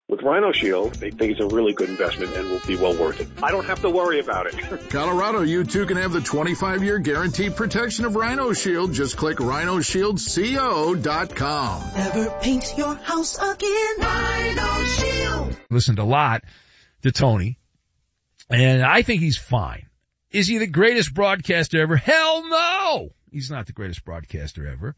With Rhino Shield, they think it's a really good investment and will be well worth it. I don't have to worry about it. Colorado, you too can have the 25-year guaranteed protection of Rhino Shield. Just click rhinoshieldco.com. Never paint your house again. Rhino Shield. Listened a lot to Tony, and I think he's fine. Is he the greatest broadcaster ever? Hell no! He's not the greatest broadcaster ever.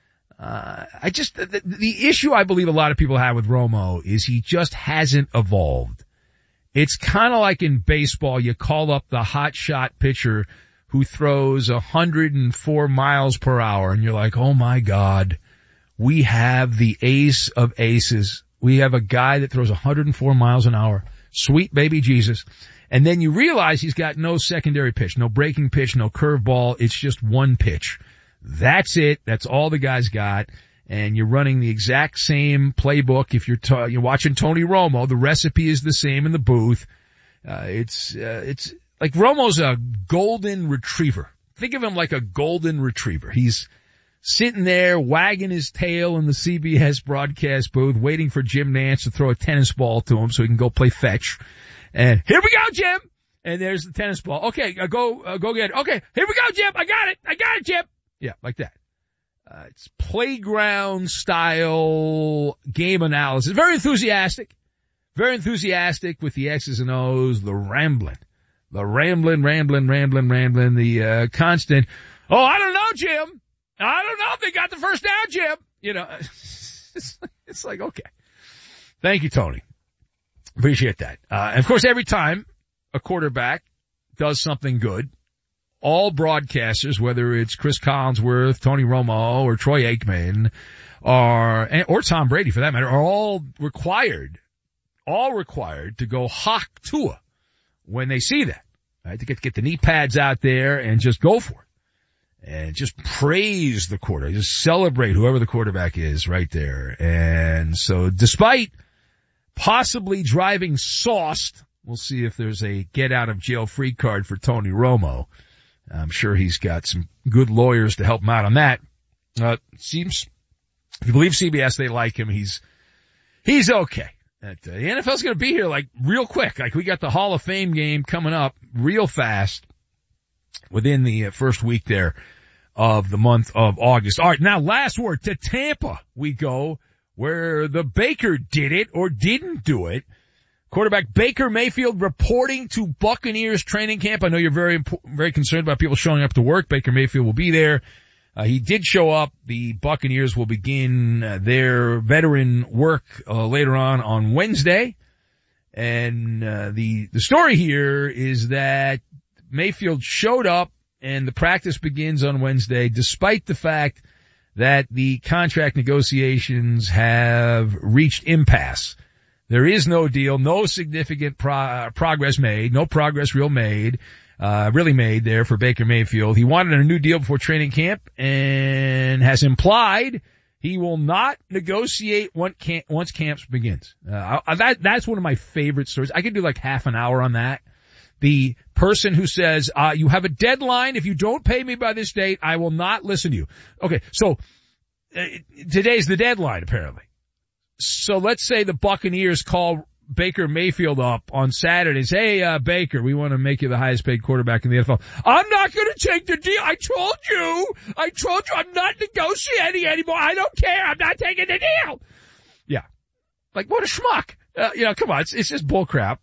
The issue I believe a lot of people have with Romo is he just hasn't evolved. It's kind of like in baseball, you call up the hot shot pitcher who throws 104 miles per hour and you're like, oh my God, we have the ace of aces. We have a guy that throws 104 miles an hour. Sweet baby Jesus. And then you realize he's got no secondary pitch, no breaking pitch, no curveball. It's just one pitch. That's it. That's all the guy's got. And you're running the exact same playbook. If you're watching Tony Romo, the recipe is the same in the booth. It's like Romo's a golden retriever. Think of him like a golden retriever. He's sitting there wagging his tail in the CBS broadcast booth, waiting for Jim Nantz to throw a tennis ball to him so he can go play fetch. And here we go, Jim. And there's the tennis ball. Okay, go get it. Okay, here we go, Jim. I got it, Jim. Yeah, like that. It's playground style game analysis. Very enthusiastic with the X's and O's, the rambling, the constant, oh, I don't know, Jim. I don't know if they got the first down, Jim. You know, it's like, okay. Thank you, Tony. Appreciate that. And of course, every time a quarterback does something good, all broadcasters, whether it's Chris Collinsworth, Tony Romo, or Troy Aikman, or Tom Brady for that matter, are all required to go hawk Tua when they see that, right? To get the knee pads out there and just go for it. And just praise the quarterback, just celebrate whoever the quarterback is right there. And so despite possibly driving sauced, we'll see if there's a get out of jail free card for Tony Romo. I'm sure he's got some good lawyers to help him out on that. Seems, if you believe CBS, they like him. He's okay. The NFL's going to be here like real quick. Like we got the Hall of Fame game coming up real fast within the first week there of the month of August. All right. Now last word, to Tampa we go, where the Baker did it or didn't do it. Quarterback Baker Mayfield reporting to Buccaneers training camp. I know you're very concerned about people showing up to work. Baker Mayfield will be there. He did show up. The Buccaneers will begin their veteran work later on Wednesday. And the story here is that Mayfield showed up and the practice begins on Wednesday, despite the fact that the contract negotiations have reached impasse. There is no deal, no significant progress made, no progress really made there for Baker Mayfield. He wanted a new deal before training camp and has implied he will not negotiate once camp begins. That's one of my favorite stories. I could do like half an hour on that. The person who says, you have a deadline. If you don't pay me by this date, I will not listen to you. Okay. So today's the deadline, apparently. So let's say the Buccaneers call Baker Mayfield up on Saturday and say, hey, Baker, we want to make you the highest paid quarterback in the NFL. I'm not going to take the deal. I told you I'm not negotiating anymore. I don't care. I'm not taking the deal. Yeah. Like, what a schmuck. Come on. It's just bullcrap.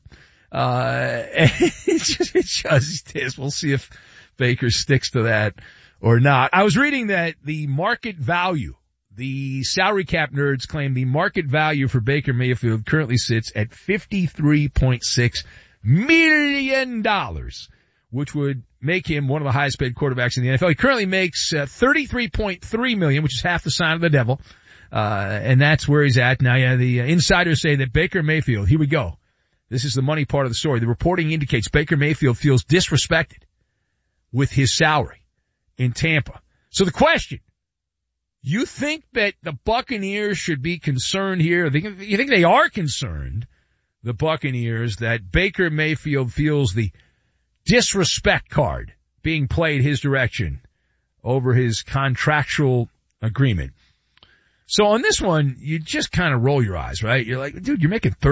It just is. We'll see if Baker sticks to that or not. I was reading that the market value, the salary cap nerds claim the market value for Baker Mayfield currently sits at $53.6 million, which would make him one of the highest paid quarterbacks in the NFL. He currently makes $33.3 million, which is half the sign of the devil. And that's where he's at. Now, yeah, the insiders say that Baker Mayfield, here we go. This is the money part of the story. The reporting indicates Baker Mayfield feels disrespected with his salary in Tampa. So the question, you think that the Buccaneers should be concerned here? You think they are concerned, the Buccaneers, that Baker Mayfield feels the disrespect card being played his direction over his contractual agreement? So on this one, you just kind of roll your eyes, right? You're like, dude, you're making